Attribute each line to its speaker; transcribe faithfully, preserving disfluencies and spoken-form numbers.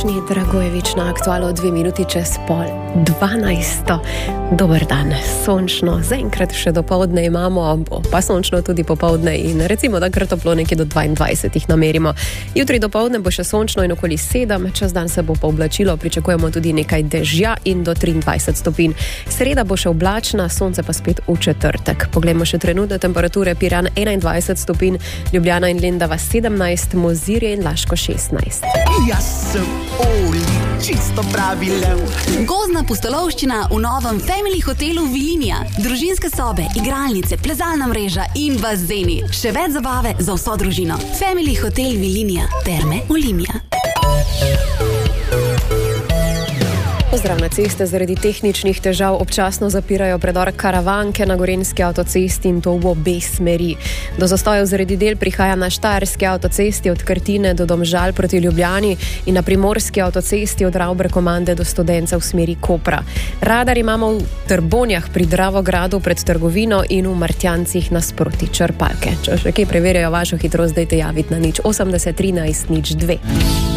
Speaker 1: Višnji Dragojevič na Aktualu, dve minuti čez pol dvanajsto. Dober dan, sončno, zaenkrat še dopoldne imamo, pa sončno tudi popoldne in recimo, da kar toplo nekje do dvaindvajsetih namerimo. Jutri dopoldne bo še sončno in okoli sedem, čez dan se bo pa oblačilo, pričakujemo tudi nekaj dežja in do triindvajset stopinj. Sreda bo še oblačna, sonce pa spet v četrtek. Poglejmo še trenutne temperature: Piran enaindvajset stopinj, Ljubljana in Lendava sedemnajst, Mozirje in Laško šestnajst.
Speaker 2: Jaz sem Oli, čisto pravi lev.
Speaker 3: Gozdna pustolovščina v novem Family hotelu Vilinija. Družinske sobe, igralnice, plezalna mreža in bazeni. Še več zabave za vso družino. Family hotel Vilinija. Terme Olimia.
Speaker 1: Pozdravne ceste zaradi tehničnih težav občasno zapirajo predor Karavanke na Gorenjski avtocesti in to v obe smeri. Do zastojev zaradi del prihaja na Štajerski avtocesti od Krtine do Domžal proti Ljubljani in na Primorski avtocesti od Ravbre-Komande do Studenca v smeri Kopra. Radar imamo v Trbonjah pri Dravogradu pred trgovino in v Martjancih nasproti črpalke. Če še kaj preverjajo vašo hitrost, dajte javiti na nič osemdeset trinajst nič dve.